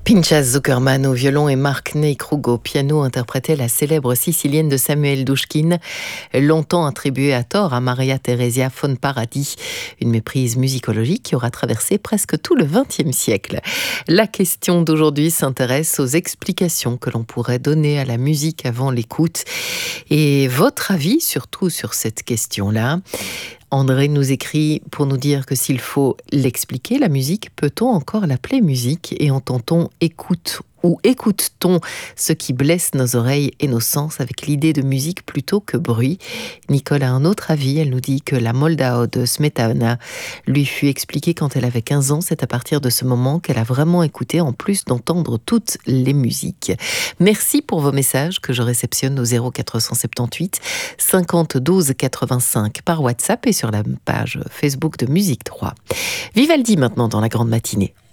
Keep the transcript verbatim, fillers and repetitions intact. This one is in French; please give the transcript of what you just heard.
Pinchas Zuckerman au violon et Mark Neykrug au piano interprétaient la célèbre sicilienne de Samuel Douchkine, longtemps attribuée à tort à Maria Theresia von Paradis, une méprise musicologique qui aura traversé presque tout le vingtième siècle. La question d'aujourd'hui s'intéresse aux explications que l'on pourrait donner à la musique avant l'écoute et votre avis surtout sur cette question-là. André nous écrit pour nous dire que s'il faut l'expliquer, la musique, peut-on encore l'appeler musique et entend-on écoute ou écoute-t-on ce qui blesse nos oreilles et nos sens avec l'idée de musique plutôt que bruit? Nicole a un autre avis, elle nous dit que la Moldau de Smetana lui fut expliquée quand elle avait quinze ans. C'est à partir de ce moment qu'elle a vraiment écouté en plus d'entendre toutes les musiques. Merci pour vos messages que je réceptionne au zéro quatre cent soixante-dix-huit cinquante douze quatre-vingt-cinq par WhatsApp et sur la page Facebook de Musique trois. Vivaldi maintenant dans la grande matinée.